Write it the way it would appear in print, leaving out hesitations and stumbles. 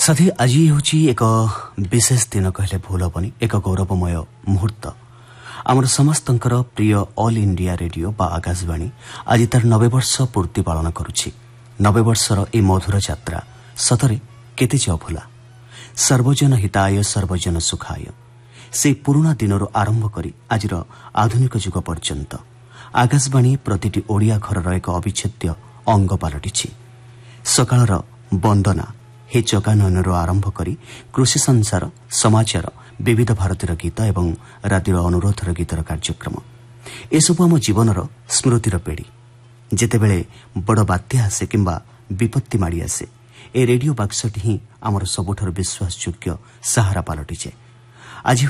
साथी आज हूँ एक विशेष दिन कहले भूल हेनी एक गौरवमय मुहूर्त आमर समस्तंकर प्रिय ऑल इंडिया रेडियो बा आकाशवाणी आज तार 90 वर्ष पूर्ति पालन करुछि। 90 वर्षर ए मधुर यात्रा सतरे केते अभुला। सर्वजन हिताय सर्वजन सुखाय से पुराना दिनर आरंभ करी आजिर आधुनिक युग पर्यंत आकाशवाणी प्रतिटी ओडिया घरर एक अविच्छेद्य अंग पलटिछि। सकाळर वंदना हे चकानयनर आरंभ करी कृषि संसार समाचार विविध भारतीय गीत एवं रातिर अनुरोधर गीतर कार्यक्रम एसबू आम जीवनर स्मृतिर पेढ़ी। जेतेबेले बड़ बात्या आसे किंबा विपत्ति माड़ी आसे ए रेडियो बाक्सटी ही आमर सबुठार विश्वासयोग्य सहारा पलटिछे। आज